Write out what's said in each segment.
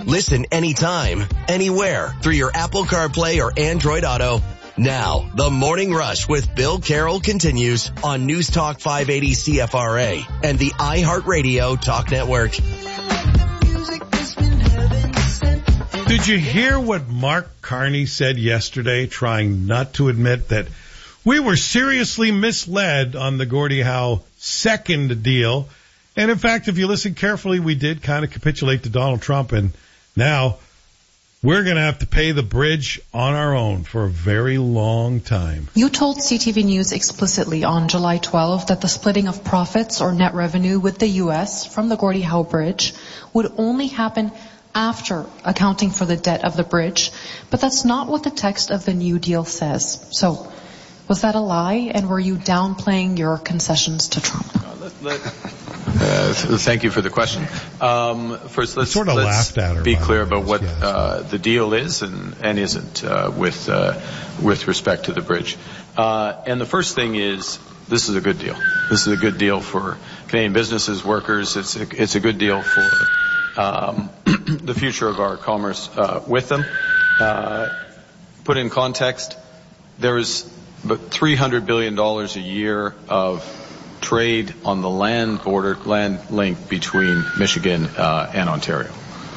Listen anytime, anywhere through your Apple CarPlay or Android Auto. Now, the Morning Rush with Bill Carroll continues on News Talk 580 CFRA and the iHeartRadio Talk Network. Did you hear what Mark Carney said yesterday, trying not to admit that we were seriously misled on the Gordie Howe second deal? And in fact, if you listen carefully, we did kind of capitulate to Donald Trump, and now we're going to have to pay the bridge on our own for a very long time. You told CTV News explicitly on July 12 that the splitting of profits or net revenue with the U.S. from the Gordie Howe Bridge would only happen after accounting for the debt of the bridge, but that's not what the text of the new deal says. So, was that a lie, and were you downplaying your concessions to Trump? Thank you for the question. First, let's laughed at her, be clear about what the deal is and isn't with respect to the bridge. And the first thing is, this is a good deal. This is a good deal for Canadian businesses, workers. It's a good deal for the future of our commerce with them. Put in context, there is about $300 billion a year of trade on the land link between Michigan and Ontario.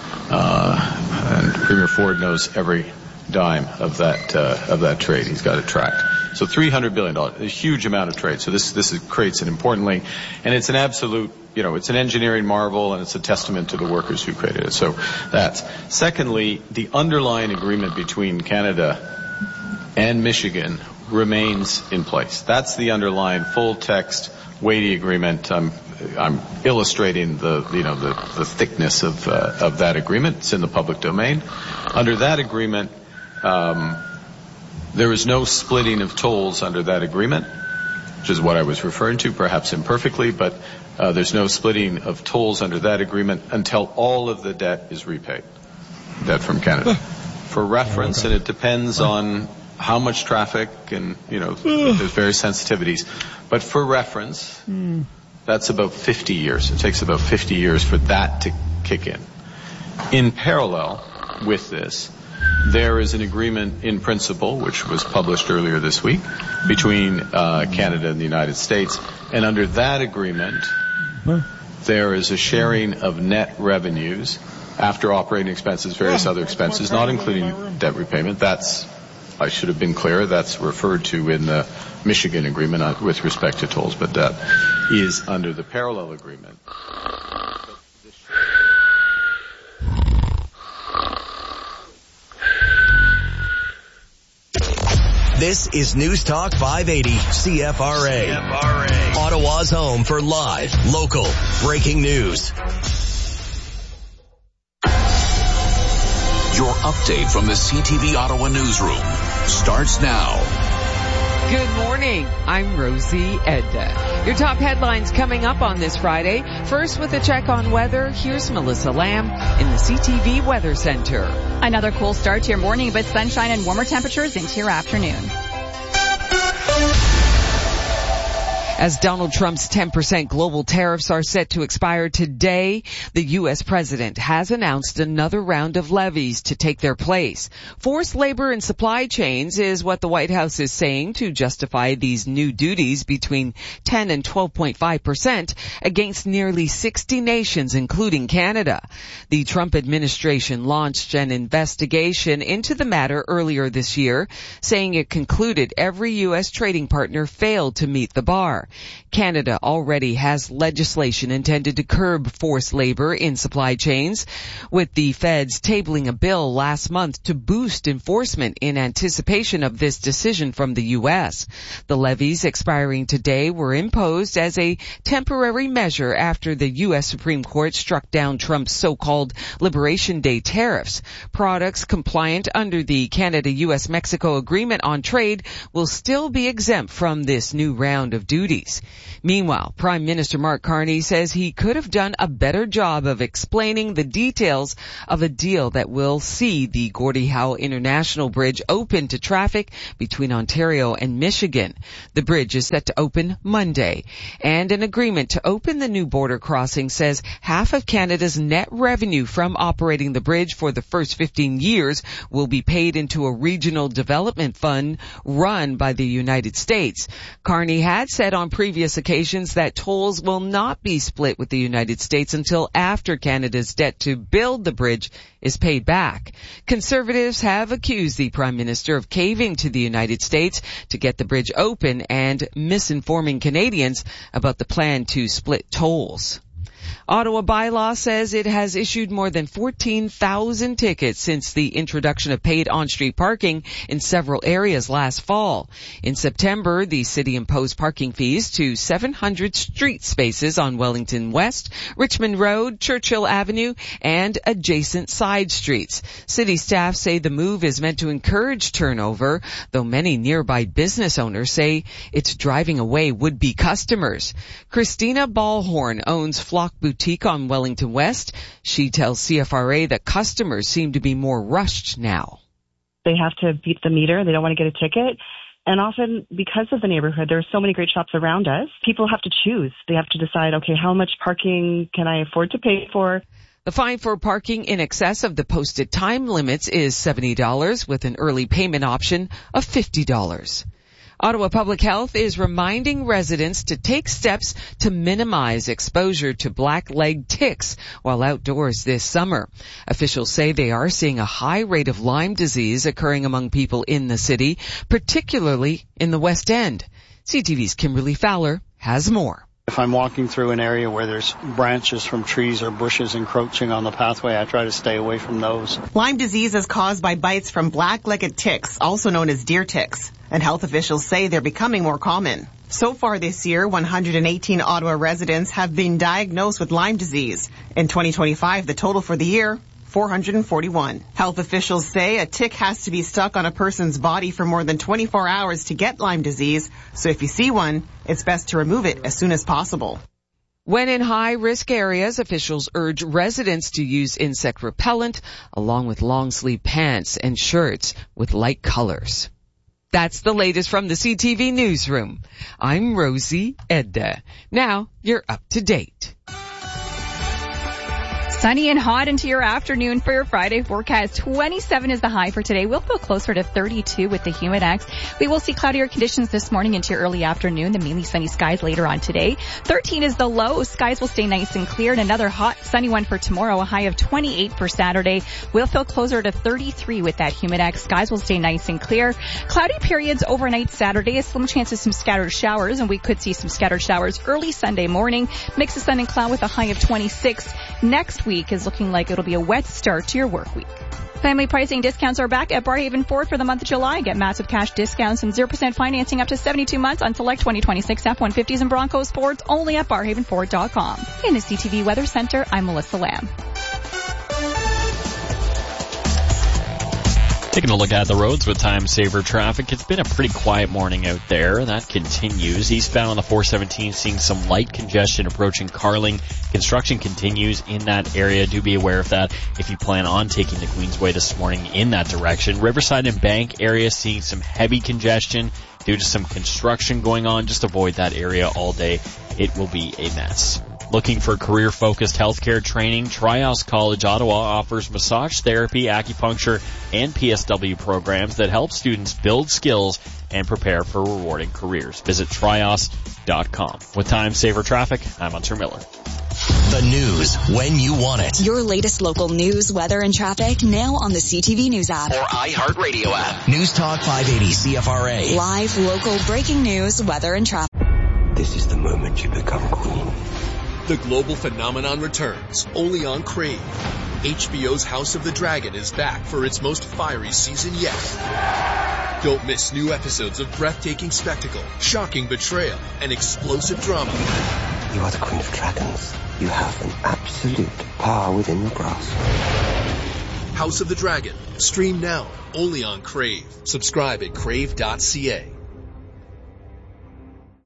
And Premier Ford knows every dime of that trade. He's got it tracked. So $300 billion, a huge amount of trade. So this creates an important link, and it's an absolute, it's an engineering marvel, and it's a testament to the workers who created it. So that's. Secondly, the underlying agreement between Canada and Michigan remains in place. That's the underlying full text, weighty agreement. I'm illustrating the thickness of that agreement. It's in the public domain. Under that agreement, there is no splitting of tolls under that agreement, which is what I was referring to, perhaps imperfectly, but there's no splitting of tolls under that agreement until all of the debt is repaid, debt from Canada. For reference, and it depends on how much traffic and, there's various sensitivities. But for reference, that's about 50 years. It takes about 50 years for that to kick in. In parallel with this, there is an agreement in principle, which was published earlier this week, between Canada and the United States. And under that agreement, there is a sharing of net revenues after operating expenses, various other expenses, not including debt repayment. I should have been clear, that's referred to in the Michigan agreement with respect to tolls, but that is under the parallel agreement. This is News Talk 580 CFRA. Ottawa's home for live, local, breaking news. Your update from the CTV Ottawa newsroom starts now. Good morning. I'm Rosie Edda. Your top headlines coming up on this Friday. First, with a check on weather, here's Melissa Lamb in the CTV Weather Center. Another cool start to your morning, but sunshine and warmer temperatures into your afternoon. As Donald Trump's 10% global tariffs are set to expire today, the U.S. president has announced another round of levies to take their place. Forced labor in supply chains is what the White House is saying to justify these new duties between 10 and 12.5% against nearly 60 nations, including Canada. The Trump administration launched an investigation into the matter earlier this year, saying it concluded every U.S. trading partner failed to meet the bar. Canada already has legislation intended to curb forced labor in supply chains, with the feds tabling a bill last month to boost enforcement in anticipation of this decision from the U.S. The levies expiring today were imposed as a temporary measure after the U.S. Supreme Court struck down Trump's so-called Liberation Day tariffs. Products compliant under the Canada-U.S.-Mexico Agreement on Trade will still be exempt from this new round of duties. cities. Meanwhile, Prime Minister Mark Carney says he could have done a better job of explaining the details of a deal that will see the Gordie Howe International Bridge open to traffic between Ontario and Michigan. The bridge is set to open Monday, and an agreement to open the new border crossing says half of Canada's net revenue from operating the bridge for the first 15 years will be paid into a regional development fund run by the United States. Carney had said on previous occasions that tolls will not be split with the United States until after Canada's debt to build the bridge is paid back. Conservatives have accused the Prime Minister of caving to the United States to get the bridge open and misinforming Canadians about the plan to split tolls. Ottawa bylaw says it has issued more than 14,000 tickets since the introduction of paid on-street parking in several areas last fall. In September, the city imposed parking fees to 700 street spaces on Wellington West, Richmond Road, Churchill Avenue, and adjacent side streets. City staff say the move is meant to encourage turnover, though many nearby business owners say it's driving away would-be customers. Christina Ballhorn owns Flock Boutique on Wellington West. She tells CFRA that customers seem to be more rushed now. They have to beat the meter. They don't want to get a ticket. And often, because of the neighborhood, there are so many great shops around us, people have to choose. They have to decide, okay, how much parking can I afford to pay for? The fine for parking in excess of the posted time limits is $70 with an early payment option of $50. Ottawa Public Health is reminding residents to take steps to minimize exposure to black-legged ticks while outdoors this summer. Officials say they are seeing a high rate of Lyme disease occurring among people in the city, particularly in the West End. CTV's Kimberly Fowler has more. If I'm walking through an area where there's branches from trees or bushes encroaching on the pathway, I try to stay away from those. Lyme disease is caused by bites from black-legged ticks, also known as deer ticks, and health officials say they're becoming more common. So far this year, 118 Ottawa residents have been diagnosed with Lyme disease. In 2025, the total for the year, 441. Health officials say a tick has to be stuck on a person's body for more than 24 hours to get Lyme disease, so if you see one, it's best to remove it as soon as possible. When in high-risk areas, officials urge residents to use insect repellent along with long-sleeve pants and shirts with light colors. That's the latest from the CTV Newsroom. I'm Rosie Edda. Now you're up to date. Sunny and hot into your afternoon for your Friday forecast. 27 is the high for today. We'll feel closer to 32 with the Humidex. We will see cloudier conditions this morning into your early afternoon, the mainly sunny skies later on today. 13 is the low. Skies will stay nice and clear. And another hot, sunny one for tomorrow, a high of 28 for Saturday. We'll feel closer to 33 with that Humidex. Skies will stay nice and clear. Cloudy periods overnight Saturday. A slim chance of some scattered showers, and we could see some scattered showers early Sunday morning. Mix of sun and cloud with a high of 26. Next week is looking like it'll be a wet start to your work week. Family pricing discounts are back at Barrhaven Ford for the month of July. Get massive cash discounts and 0% financing up to 72 months on select 2026 F-150s and Broncos Fords only at barrhavenford.com. In the CTV Weather Center, I'm Melissa Lamb. Taking a look at the roads with time saver traffic. It's been a pretty quiet morning out there. That continues. Eastbound on the 417 seeing some light congestion approaching Carling. Construction continues in that area. Do be aware of that if you plan on taking the Queensway this morning in that direction. Riverside and Bank area seeing some heavy congestion due to some construction going on. Just avoid that area all day. It will be a mess. Looking for career-focused healthcare training? Trios College Ottawa offers massage therapy, acupuncture, and PSW programs that help students build skills and prepare for rewarding careers. Visit trios.com. With time saver traffic, I'm Hunter Miller. The news when you want it. Your latest local news, weather, and traffic now on the CTV News app. Or iHeartRadio app. News Talk 580 CFRA. Live, local, breaking news, weather, and traffic. This is the moment you become queen. The global phenomenon returns, only on Crave. HBO's House of the Dragon is back for its most fiery season yet. Don't miss new episodes of breathtaking spectacle, shocking betrayal, and explosive drama. You are the Queen of Dragons. You have an absolute power within your grasp. House of the Dragon. Stream now, only on Crave. Subscribe at crave.ca.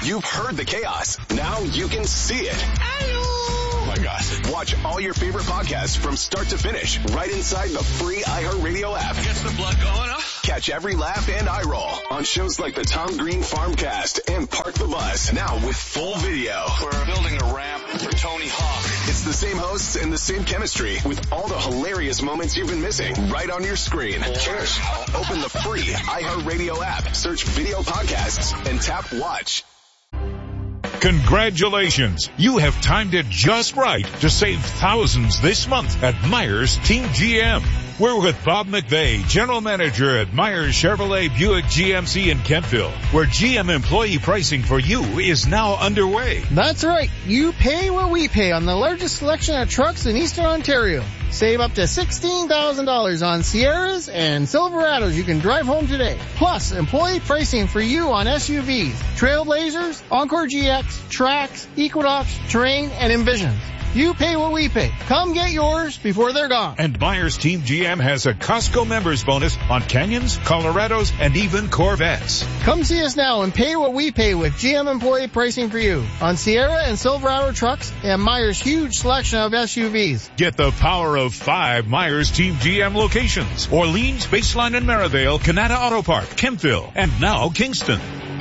You've heard the chaos. Now you can see it. Oh my God. Watch all your favorite podcasts from start to finish right inside the free iHeartRadio app. Gets the blood going, huh? Catch every laugh and eye roll on shows like the Tom Green Farmcast and Park the Bus. Now with full video. We're building a ramp for Tony Hawk. It's the same hosts and the same chemistry with all the hilarious moments you've been missing right on your screen. Cheers. Open the free iHeartRadio app, search video podcasts, and tap watch. Congratulations! You have timed it just right to save thousands this month at Myers Team GM. We're with Bob McVeigh, General Manager at Myers Chevrolet Buick GMC in Kentville, where GM employee pricing for you is now underway. That's right. You pay what we pay on the largest selection of trucks in Eastern Ontario. Save up to $16,000 on Sierras and Silverados you can drive home today. Plus, employee pricing for you on SUVs, Trailblazers, Encore GX, Trax, Equinox, Terrain, and Envisions. You pay what we pay. Come get yours before they're gone. And Myers Team GM has a Costco members bonus on Canyons, Colorados, and even Corvettes. Come see us now and pay what we pay with GM employee pricing for you on Sierra and Silverado trucks and Myers' huge selection of SUVs. Get the power of 5 Myers Team GM locations. Orleans, Baseline and Maryvale, Canada Auto Park, Kempville, and now Kingston.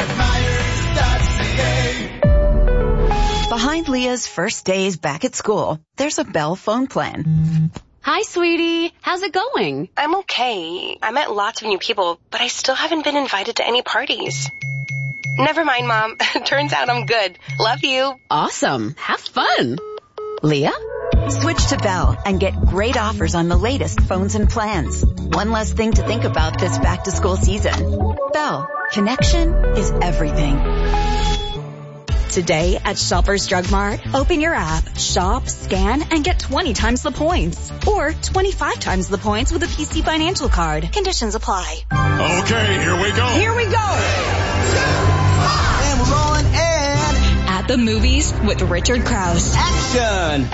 Behind Leah's first days back at school, there's a Bell phone plan. Hi, sweetie. How's it going? I'm okay. I met lots of new people, but I still haven't been invited to any parties. Never mind, Mom. Turns out I'm good. Love you. Awesome. Have fun. Leah? Switch to Bell and get great offers on the latest phones and plans. One less thing to think about this back-to-school season. Bell. Connection is everything. Today at Shoppers Drug Mart, open your app, shop, scan, and get 20 times the points. Or 25 times the points with a PC Financial Card. Conditions apply. Okay, here we go. Here we go. And we're rolling in. At the movies with Richard Krause. Action.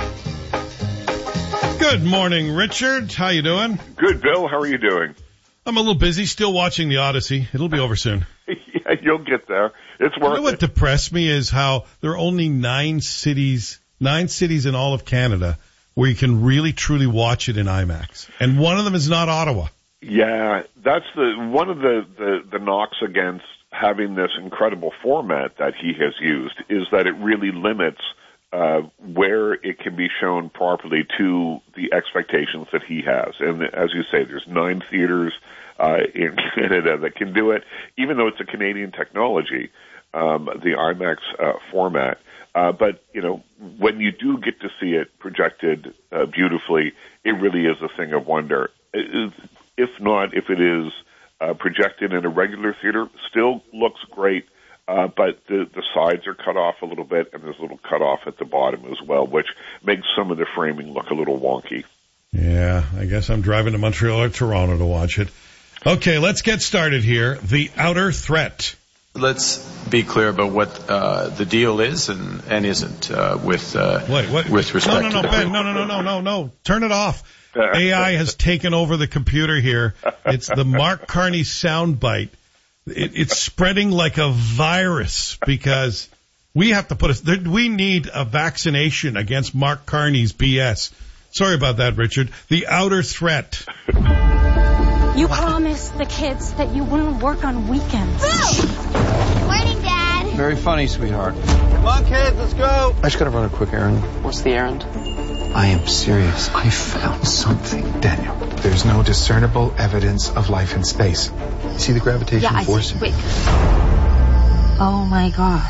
Good morning, Richard. How you doing? Good, Bill. How are you doing? I'm a little busy, still watching The Odyssey. It'll be over soon. Yeah, you'll get there. It's worth it. You know what depressed me is how there are only 9 cities in all of Canada where you can really truly watch it in IMAX. And one of them is not Ottawa. Yeah, that's one of the knocks against having this incredible format that he has used is that it really limits where it can be shown properly to the expectations that he has. And as you say, there's 9 theaters in Canada that can do it, even though it's a Canadian technology, the IMAX format. But, you know, when you do get to see it projected beautifully, it really is a thing of wonder. If it is projected in a regular theater, still looks great. But the sides are cut off a little bit, and there's a little cut off at the bottom as well, which makes some of the framing look a little wonky. Yeah, I guess I'm driving to Montreal or Toronto to watch it. Okay, let's get started here. The Outer Threat. Let's be clear about what the deal is and isn't with respect to Ben, no. Turn it off. AI has taken over the computer here. It's the Mark Carney soundbite. It's spreading like a virus because we have to we need a vaccination against Mark Carney's BS. Sorry about that, Richard. The Outer Threat. You promised the kids that you wouldn't work on weekends. Morning, Dad. Very funny, sweetheart. Come on, kids, let's go. I just gotta run a quick errand. What's the errand? I am serious. I found something, Daniel. There's no discernible evidence of life in space. You see the gravitational force? Wait. Oh my God.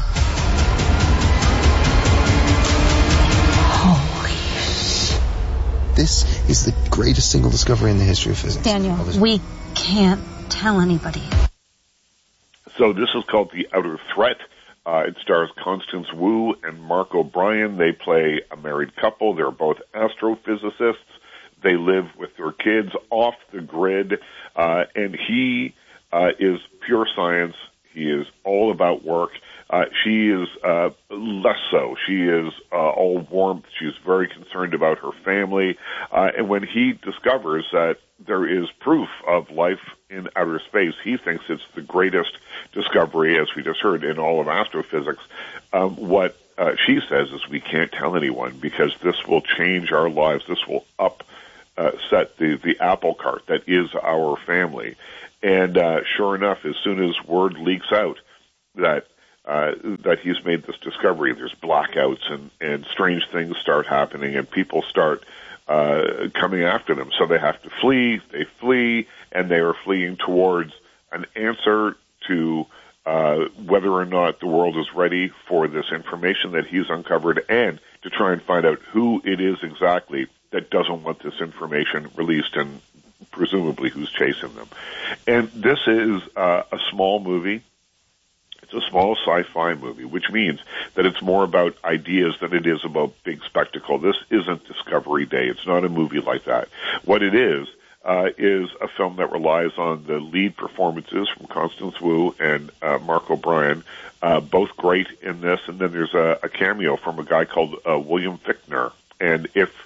This is the greatest single discovery in the history of physics. Daniel, we can't tell anybody. So this is called The Outer Threat. It stars Constance Wu and Mark O'Brien. They play a married couple. They're both astrophysicists. They live with their kids off the grid. And he is pure science. He is all about work. She is less so. She is all warmth. She's very concerned about her family. And when he discovers that there is proof of life in outer space, he thinks it's the greatest discovery, as we just heard, in all of astrophysics. What she says is, we can't tell anyone because this will change our lives. This will upset the apple cart that is our family. And sure enough, as soon as word leaks out that he's made this discovery, there's blackouts and strange things start happening, and people start coming after them. So they have to flee. They flee, and they are fleeing towards an answer to whether or not the world is ready for this information that he's uncovered, and to try and find out who it is exactly that doesn't want this information released, and presumably who's chasing them. And this is a small movie. It's a small sci-fi movie, which means that it's more about ideas than it is about big spectacle. This isn't Discovery Day. It's not a movie like that. What it is a film that relies on the lead performances from Constance Wu and Mark O'Brien, both great in this. And then there's a cameo from a guy called William Fichtner. And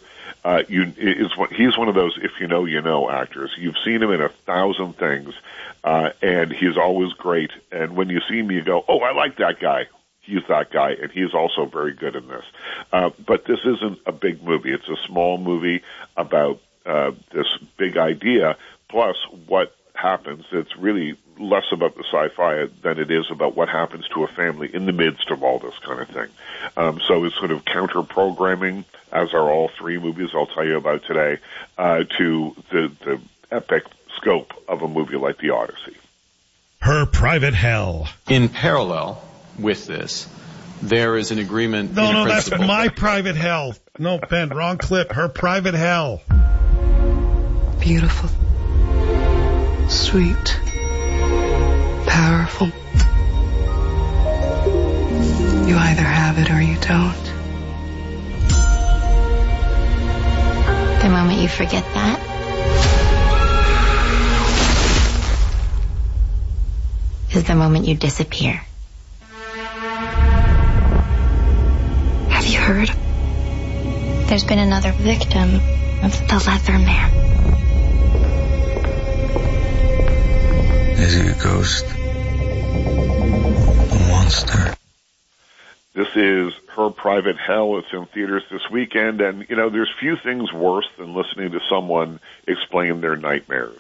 he's one of those if you know actors. You've seen him in 1,000 things, and he's always great. And when you see him, you go, "Oh, I like that guy." He's that guy, and he's also very good in this. But this isn't a big movie. It's a small movie about this big idea, plus what happens. It's really less about the sci-fi than it is about what happens to a family in the midst of all this kind of thing. So it's sort of counter-programming, as are all three movies I'll tell you about today, to the epic scope of a movie like The Odyssey. Her Private Hell. In parallel with this, there is an agreement. No, that's My Private Hell. No, Ben, wrong clip. Her Private Hell. Beautiful. Sweet. Powerful. You either have it or you don't. The moment you forget that, is the moment you disappear. Have you heard? There's been another victim of the Leather Man. Is it a ghost? A monster? This is Her Private Hell. It's in theaters this weekend, and, there's few things worse than listening to someone explain their nightmares.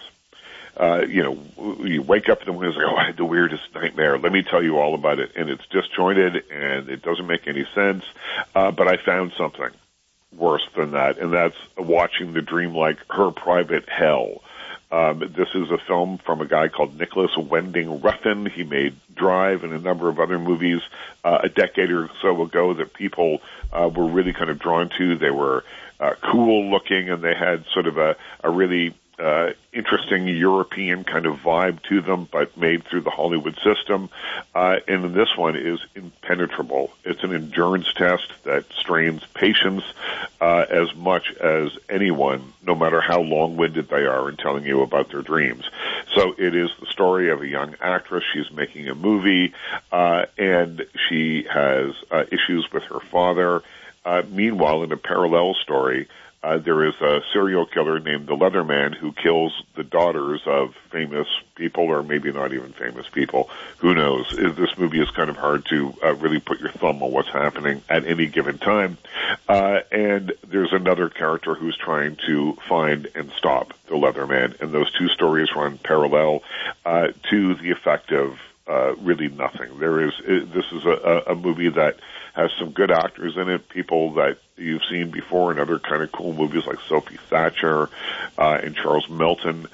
You wake up in the morning and say, "Oh, I had the weirdest nightmare. Let me tell you all about it." And it's disjointed, and it doesn't make any sense. But I found something worse than that, and that's watching the dream like Her Private Hell. This is a film from a guy called Nicholas Winding Refn. He made Drive and a number of other movies a decade or so ago that people were really kind of drawn to. They were cool looking, and they had sort of a really interesting European kind of vibe to them, but made through the Hollywood system. And this one is impenetrable. It's an endurance test that strains patience as much as anyone, no matter how long-winded they are in telling you about their dreams. So it is the story of a young actress. She's making a movie, and she has issues with her father. Meanwhile, in a parallel story, there is a serial killer named the Leather Man who kills the daughters of famous people, or maybe not even famous people. Who knows? This movie is kind of hard to really put your thumb on what's happening at any given time. And there's another character who's trying to find and stop the Leather Man. And those two stories run parallel to the effect of really nothing. This is a movie that has some good actors in it, people that you've seen before in other kind of cool movies like Sophie Thatcher and Charles Melton.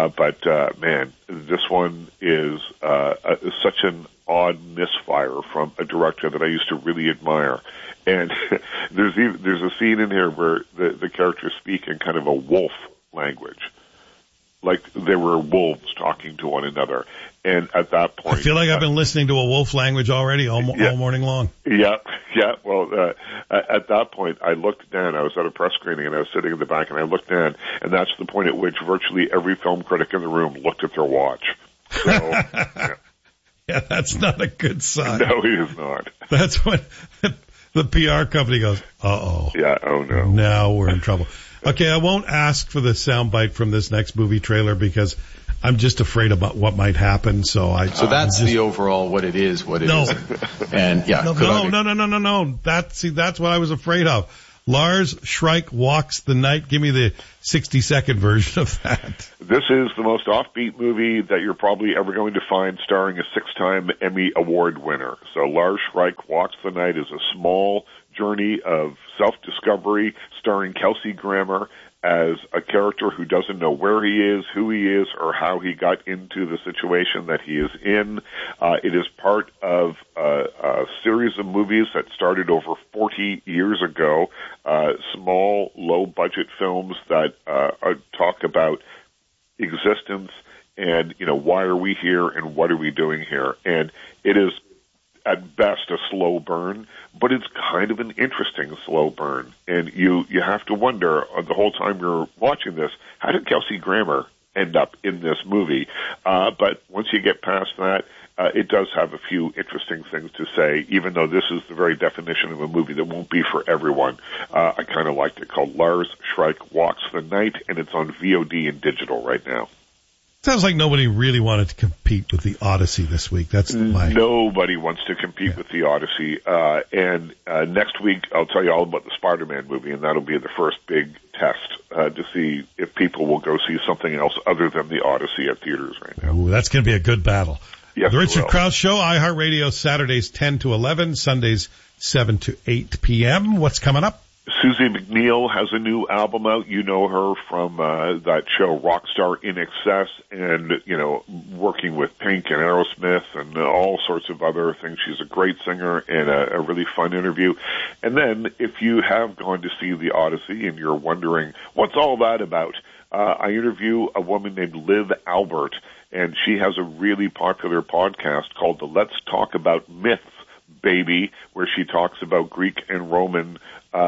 But man, this one is such an odd misfire from a director that I used to really admire. And there's a scene in here where the characters speak in kind of a wolf language, like they were wolves talking to one another. And at that point, I feel like I've been listening to a wolf language already all morning long. Yeah. Well, at that point, I looked down. I was at a press screening, and I was sitting in the back, and I looked down, and that's the point at which virtually every film critic in the room looked at their watch. So, yeah. Yeah, that's not a good sign. No, he is not. That's when the PR company goes, uh-oh. Yeah, oh no. Now we're in trouble. Okay, I won't ask for the soundbite from this next movie trailer because I'm just afraid about what might happen. So that's the overall what it is, what it isn't. And yeah, no. That's what I was afraid of. Lars Schreik Walks the Night. Give me the 60-second version of that. This is the most offbeat movie that you're probably ever going to find, starring a 6-time Emmy Award winner. So Lars Schreik Walks the Night is a small journey of self-discovery, starring Kelsey Grammer as a character who doesn't know where he is, who he is, or how he got into the situation that he is in. It is part of a series of movies that started over 40 years ago, small, low-budget films that talk about existence and, why are we here and what are we doing here? And it is, at best, a slow burn, but it's kind of an interesting slow burn. And you have to wonder the whole time you're watching this, how did Kelsey Grammer end up in this movie? But once you get past that, it does have a few interesting things to say, even though this is the very definition of a movie that won't be for everyone. I kind of liked it, called Lars Schreik Walks the Night, and it's on VOD and digital right now. Sounds like nobody really wanted to compete with the Odyssey this week. Nobody wants to compete with the Odyssey. And next week, I'll tell you all about the Spider-Man movie, and that'll be the first big test to see if people will go see something else other than the Odyssey at theaters right now. Ooh, that's going to be a good battle. Yes, the Richard Krause Show, iHeartRadio, Saturdays 10 to 11, Sundays 7 to 8 p.m. What's coming up? Susie McNeil has a new album out. You know her from that show Rockstar in Excess and, working with Pink and Aerosmith and all sorts of other things. She's a great singer and a really fun interview. And then if you have gone to see the Odyssey and you're wondering, what's all that about? I interview a woman named Liv Albert, and she has a really popular podcast called the Let's Talk About Myths Baby, where she talks about Greek and Roman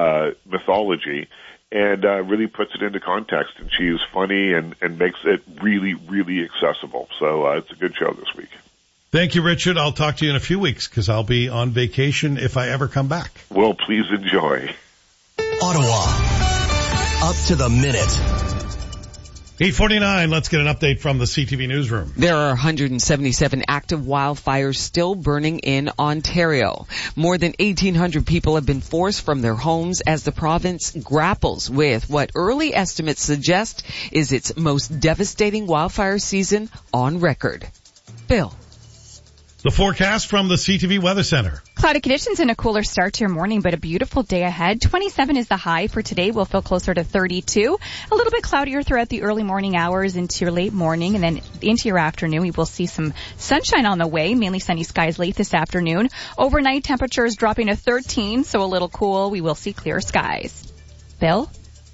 mythology and really puts it into context. And she is funny and makes it really, really accessible. So it's a good show this week. Thank you, Richard. I'll talk to you in a few weeks because I'll be on vacation if I ever come back. Well, please enjoy. Ottawa, up to the minute. 8:49, let's get an update from the CTV newsroom. There are 177 active wildfires still burning in Ontario. More than 1,800 people have been forced from their homes as the province grapples with what early estimates suggest is its most devastating wildfire season on record. Bill. The forecast from the CTV Weather Center. Cloudy conditions and a cooler start to your morning, but a beautiful day ahead. 27 is the high for today. We'll feel closer to 32. A little bit cloudier throughout the early morning hours into your late morning, and then into your afternoon. We will see some sunshine on the way, mainly sunny skies late this afternoon. Overnight temperatures dropping to 13, so a little cool. We will see clear skies. Bill?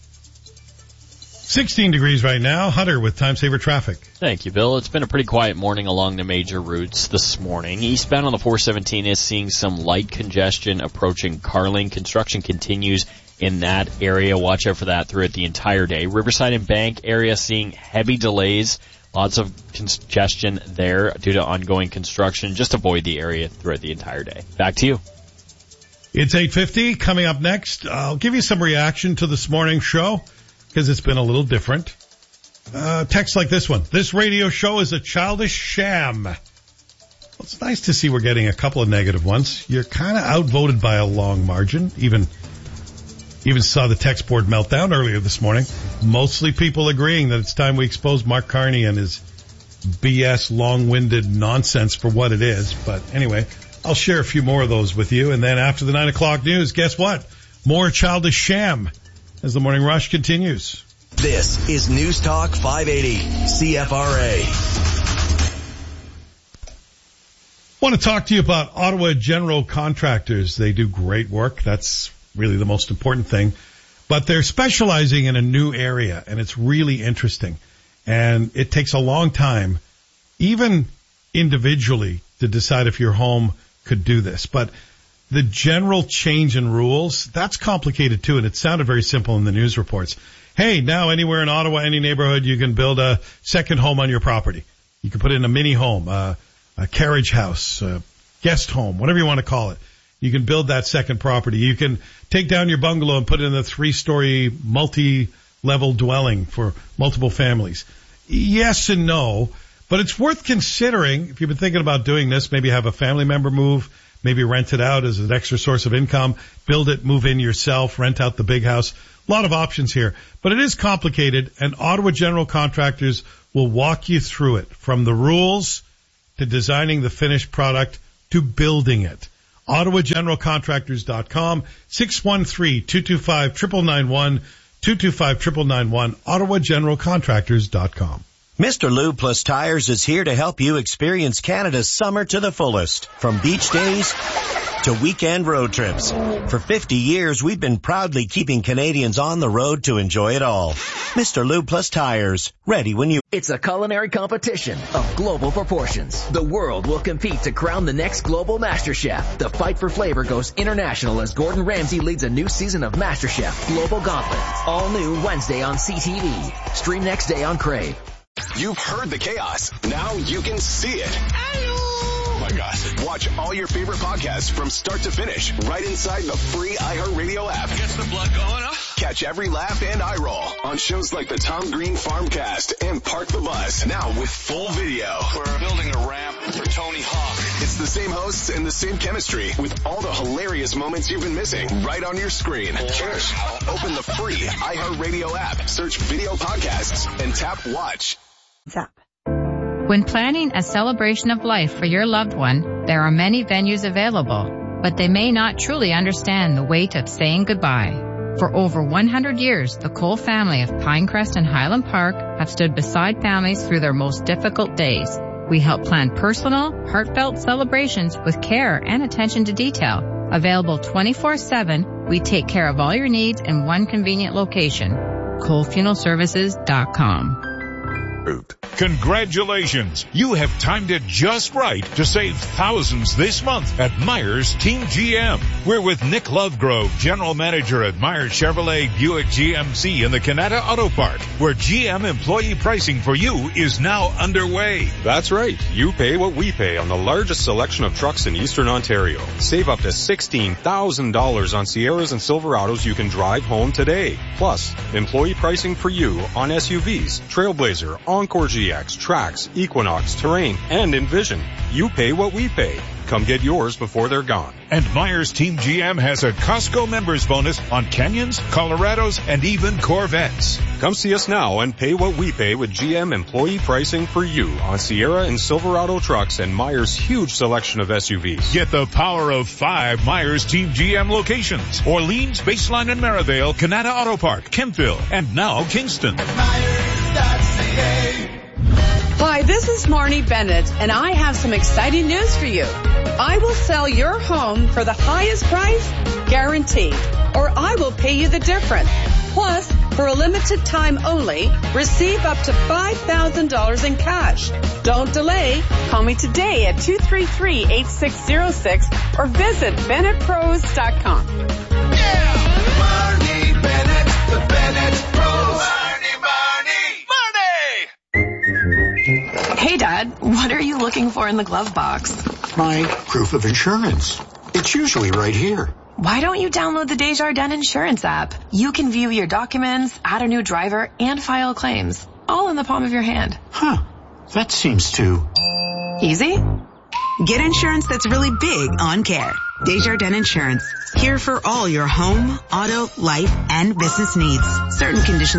16 degrees right now. Hunter with Time Saver Traffic. Thank you, Bill. It's been a pretty quiet morning along the major routes this morning. Eastbound on the 417 is seeing some light congestion approaching Carling. Construction continues in that area. Watch out for that throughout the entire day. Riverside and Bank area seeing heavy delays. Lots of congestion there due to ongoing construction. Just avoid the area throughout the entire day. Back to you. It's 8:50. Coming up next, I'll give you some reaction to this morning's show, because it's been a little different. Text like this one. This radio show is a childish sham. Well, it's nice to see we're getting a couple of negative ones. You're kind of outvoted by a long margin. Even saw the text board meltdown earlier this morning. Mostly people agreeing that it's time we expose Mark Carney and his BS long-winded nonsense for what it is. But anyway, I'll share a few more of those with you. And then after the 9 o'clock news, guess what? More childish sham as the Morning Rush continues. This is News Talk 580 CFRA. I want to talk to you about Ottawa General Contractors. They do great work. That's really the most important thing. But they're specializing in a new area, and it's really interesting. And it takes a long time, even individually, to decide if your home could do this. But the general change in rules, that's complicated too, and it sounded very simple in the news reports. Hey, now anywhere in Ottawa, any neighborhood, you can build a second home on your property. You can put in a mini home, a carriage house, a guest home, whatever you want to call it. You can build that second property. You can take down your bungalow and put it in a 3-story multi-level dwelling for multiple families. Yes and no, but it's worth considering if you've been thinking about doing this. Maybe have a family member move, maybe rent it out as an extra source of income, build it, move in yourself, rent out the big house. A lot of options here, but it is complicated, and Ottawa General Contractors will walk you through it, from the rules to designing the finished product to building it. OttawaGeneralContractors.com, 613-225-9991, 225-9991, OttawaGeneralContractors.com. Mr. Lube Plus Tires is here to help you experience Canada's summer to the fullest. From beach days to weekend road trips. For 50 years, we've been proudly keeping Canadians on the road to enjoy it all. Mr. Lube Plus Tires, ready when you... It's a culinary competition of global proportions. The world will compete to crown the next global MasterChef. The fight for flavor goes international as Gordon Ramsay leads a new season of MasterChef Global Gauntlet. All new Wednesday on CTV. Stream next day on Crave. You've heard the chaos. Now you can see it. Oh my gosh. Watch all your favorite podcasts from start to finish right inside the free iHeartRadio app. Gets the blood going, huh? Catch every laugh and eye roll on shows like the Tom Green Farmcast and Park the Bus. Now with full video. We're building a ramp for Tony Hawk. It's the same hosts and the same chemistry with all the hilarious moments you've been missing right on your screen. Cheers. Open the free iHeartRadio app, search video podcasts, and tap watch. When planning a celebration of life for your loved one, there are many venues available, but they may not truly understand the weight of saying goodbye. For over 100 years, the Cole family of Pinecrest and Highland Park have stood beside families through their most difficult days. We help plan personal, heartfelt celebrations with care and attention to detail. Available 24/7, we take care of all your needs in one convenient location. ColeFuneralServices.com. Congratulations! You have timed it just right to save thousands this month at Myers Team GM. We're with Nick Lovegrove, General Manager at Myers Chevrolet Buick GMC in the Canada Auto Park, where GM employee pricing for you is now underway. That's right. You pay what we pay on the largest selection of trucks in Eastern Ontario. Save up to $16,000 on Sierras and Silverados you can drive home today. Plus, employee pricing for you on SUVs, Trailblazer, Encore GX, Trax, Equinox, Terrain, and Envision. You pay what we pay. Come get yours before they're gone. And Myers Team GM has a Costco members bonus on Canyons, Colorados, and even Corvettes. Come see us now and pay what we pay with GM employee pricing for you on Sierra and Silverado trucks and Myers' huge selection of SUVs. Get the power of 5 Myers Team GM locations: Orleans, Baseline and Maryvale, Canada Auto Park, Kempville, and now Kingston. Hi, this is Marnie Bennett, and I have some exciting news for you. I will sell your home for the highest price, guaranteed, or I will pay you the difference. Plus, for a limited time only, receive up to $5,000 in cash. Don't delay. Call me today at 233-8606 or visit BennettPros.com. Yeah! Marnie Bennett, the Bennett Pros. Hey, Dad, what are you looking for in the glove box? My proof of insurance. It's usually right here. Why don't you download the Desjardins Insurance app? You can view your documents, add a new driver, and file claims, all in the palm of your hand. Huh. That seems too... easy? Get insurance that's really big on care. Desjardins Insurance. Here for all your home, auto, life, and business needs. Certain conditions